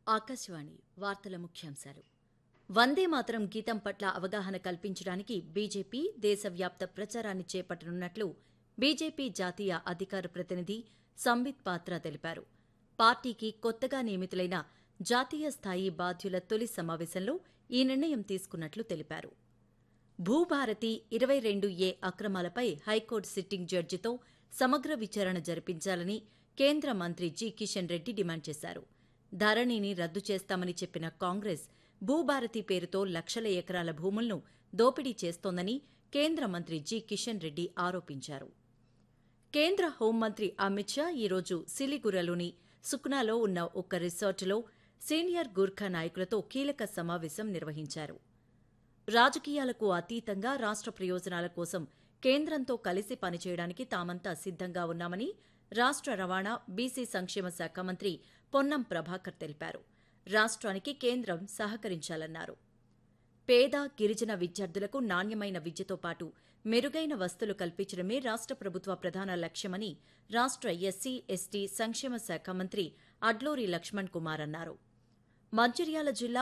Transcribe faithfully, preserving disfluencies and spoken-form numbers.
ఆకాశవాణి వార్తల ముఖ్యాంశాలు. వందే మాతరం గీతం పట్ల అవగాహన కల్పించడానికి బీజేపీ దేశవ్యాప్త ప్రచారాన్ని చేపట్టనున్నట్లు బీజేపీ జాతీయ అధికార ప్రతినిధి సంబిత్ పాత్ర తెలిపారు. పార్టీకి కొత్తగా నియమితులైన జాతీయ స్థాయి బాధ్యుల తొలి సమావేశంలో ఈ నిర్ణయం తీసుకున్నట్లు తెలిపారు. భూభారతి ఇరవై రెండు ఏ అక్రమాలపై హైకోర్టు సిట్టింగ్ జడ్జితో సమగ్ర విచారణ జరిపించాలని కేంద్ర మంత్రి జి కిషన్ రెడ్డి డిమాండ్ చేశారు. ధరణిని రద్దు చేస్తామని చెప్పిన కాంగ్రెస్ భూభారతి పేరుతో లక్షల ఎకరాల భూములను దోపిడీ చేస్తోందని కేంద్ర మంత్రి జి కిషన్ రెడ్డి ఆరోపించారు. కేంద్ర హోంమంత్రి అమిత్ షా ఈరోజు సిలిగురిలోని సుఖ్నాలో ఉన్న ఒక రిసార్టులో సీనియర్ గూర్ఖా నాయకులతో కీలక సమావేశం నిర్వహించారు. రాజకీయాలకు అతీతంగా రాష్ట్ర ప్రయోజనాల కోసం కేంద్రంతో కలిసి పనిచేయడానికి తామంతా సిద్ధంగా ఉన్నామని రాష్ట్ర రవాణా, బీసీ సంక్షేమ శాఖ మంత్రి పొన్నం ప్రభాకర్ తెలిపారు. రాష్ట్రానికి కేంద్రం సహకరించాలన్నారు. పేద, గిరిజన విద్యార్థులకు నాణ్యమైన విద్యతో పాటు మెరుగైన వసతులు కల్పించడమే రాష్ట్ర ప్రభుత్వ ప్రధాన లక్ష్యమని రాష్ట్ర ఎస్సీ, ఎస్టీ సంక్షేమ శాఖ మంత్రి అడ్లూరి లక్ష్మణ్ కుమార్ అన్నారు. మంచిర్యాల జిల్లా